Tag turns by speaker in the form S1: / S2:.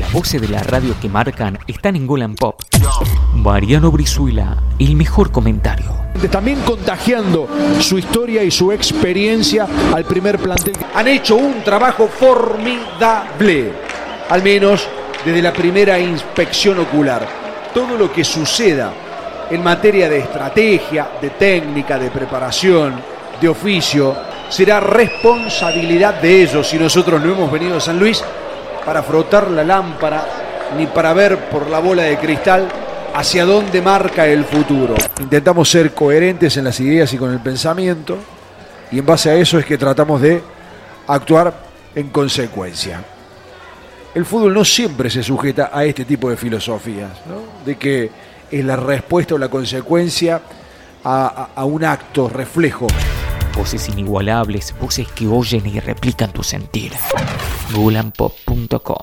S1: Las voces de la radio que marcan están en Golan Pop. Mariano Brizuela, el mejor comentario.
S2: También contagiando su historia y su experiencia al primer plantel. Han hecho un trabajo formidable, al menos desde la primera inspección ocular. Todo lo que suceda en materia de estrategia, de técnica, de preparación, de oficio, será responsabilidad de ellos. Y nosotros no hemos venido a San Luis para frotar la lámpara ni para ver por la bola de cristal hacia dónde marca el futuro. Intentamos ser coherentes en las ideas y con el pensamiento, y en base a eso es que tratamos de actuar en consecuencia. El fútbol no siempre se sujeta a este tipo de filosofías, ¿no? De que es la respuesta o la consecuencia a un acto, reflejo.
S1: Voces inigualables, voces que oyen y replican tu sentir. Golanpop.com